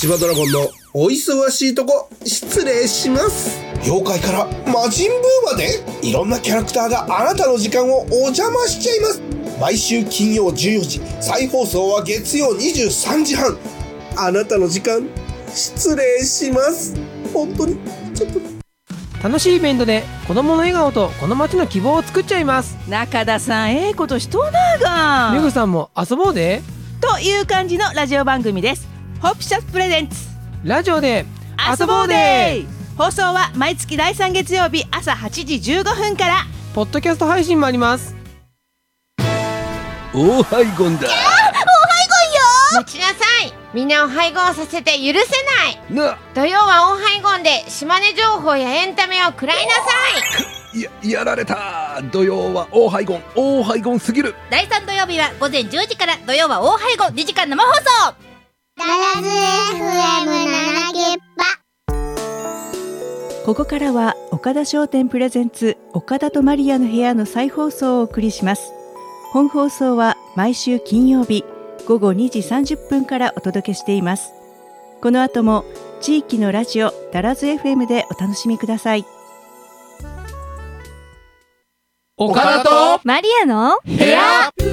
芝ドラゴンのお忙しいとこ失礼します。妖怪から魔人ブーまでいろんなキャラクターがあなたの時間をお邪魔しちゃいます。毎週金曜14時、再放送は月曜23時半。あなたの時間失礼します。本当にちょっと楽しいイベントで子供の笑顔とこの街の希望を作っちゃいます。 中田さん、ええことしとうなが。 めぐさんも遊ぼうでという感じのラジオ番組です。ホプシャスプレゼンツラジオで遊ぼうで。放送は毎月第3月曜日朝8時15分から。 ポッドキャスト配信もあります。 オハイゴンだ。 待ちなさい。みんなを配合させて許せないな、 土曜はオーハイゴンで島根情報やエンタメを食らいなさい。 やられた。土曜はオーハイゴンすぎる。 第3土曜日は午前10時から。土曜はオーハイゴン2時間生放送。 ガラズ FM7 ゲッパ。 ここからは岡田商店プレゼンツ岡田とマリアの部屋の再放送をお送りします。本放送は毎週金曜日午後2時30分からお届けしています。この後も地域のラジオダラズ FM でお楽しみください。 岡田とマリアの部屋。